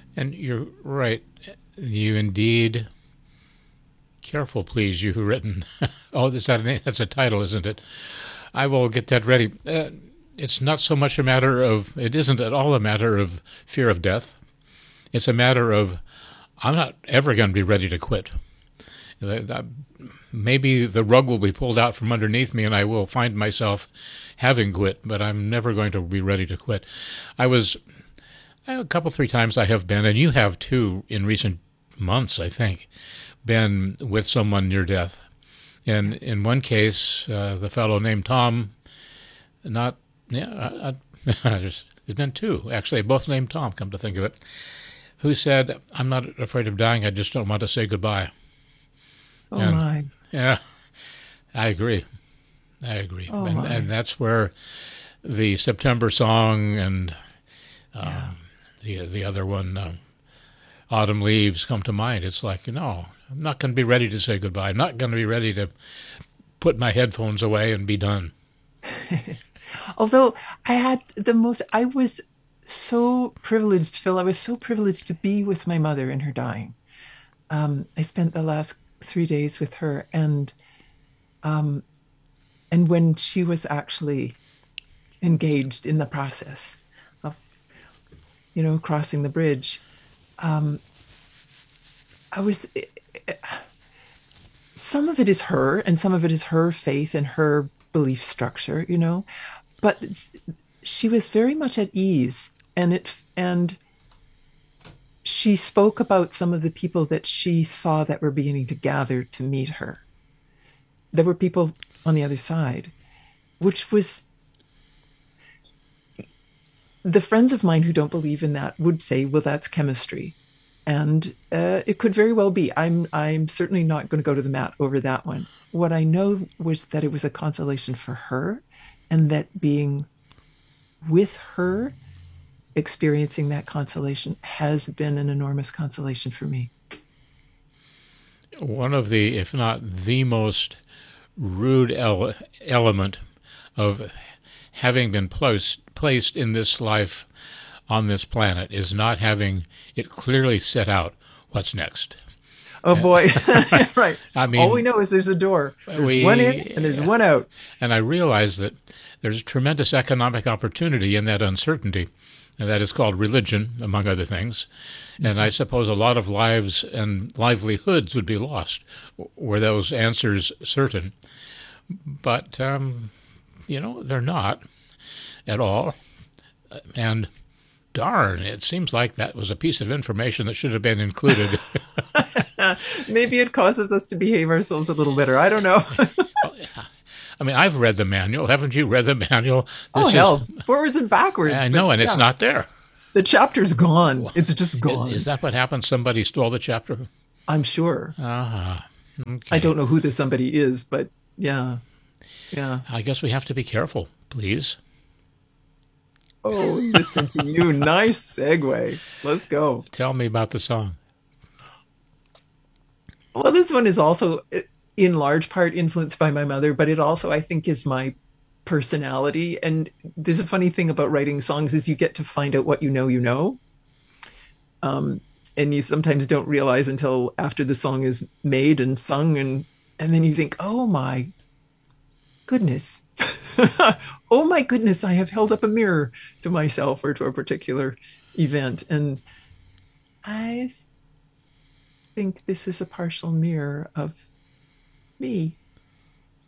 And you're right. You indeed. Careful, please, you who written. Oh, that's a title, isn't it? I will get that ready. It's not so much a matter of, it isn't at all a matter of fear of death. It's a matter of, I'm not ever going to be ready to quit. Maybe the rug will be pulled out from underneath me and I will find myself having quit, but I'm never going to be ready to quit. I was, a couple, three times I have been, and you have too in recent months, I think, been with someone near death. And in one case, the fellow named Tom, not, yeah, there's been two, actually, both named Tom, come to think of it, who said, I'm not afraid of dying, I just don't want to say goodbye. Oh And my. yeah, I agree. I agree. Oh And my. that's where the September song and Yeah. um, the other one, Autumn Leaves, come to mind. It's like, no, I'm not going to be ready to say goodbye. I'm not going to be ready to put my headphones away and be done. Although I was so privileged, Phil. I was so privileged to be with my mother in her dying. I spent the last 3 days with her, um, and when she was actually engaged in the process of, crossing the bridge, um, I was. Some of it is her, and some of it is her faith and her belief structure, but she was very much at ease, and she spoke about some of the people that she saw that were beginning to gather to meet her. There were people on the other side, which was, the friends of mine who don't believe in that would say, well, that's chemistry. And it could very well be. I'm certainly not going to go to the mat over that one. What I know was that it was a consolation for her, and that being with her, experiencing that consolation, has been an enormous consolation for me. One of the, if not the most rude element of having been placed in this life on this planet is not having it clearly set out what's next. Oh boy. Right. I All we mean, know is there's a door. There's one in and there's we, one out. and I realize that there's tremendous economic opportunity in that uncertainty, and that is called religion, among other things. And I suppose a lot of lives and livelihoods would be lost were those answers certain. But, they're not at all. And darn, it seems like that was a piece of information that should have been included. Maybe it causes us to behave ourselves a little better. I don't know. I mean, I've read the manual. Haven't you read the manual? Oh This is, hell, forwards and backwards. I But know, and it's yeah, not there. the chapter's gone. Well, It's just is gone. that what happened? Somebody stole the chapter? I'm sure. Ah, I okay. don't know who the somebody is, but yeah, yeah. I guess we have to be careful, please. Oh, listen to you. Nice segue. Let's go. Tell me about the song. Well, this one is also in large part influenced by my mother, but it also, I think, is my personality. And there's a funny thing about writing songs is you get to find out what you know. Um, and you sometimes don't realize until after the song is made and sung, and then you think, oh my goodness. Oh my goodness, I have held up a mirror to myself or to a particular event. And I think this is a partial mirror of me.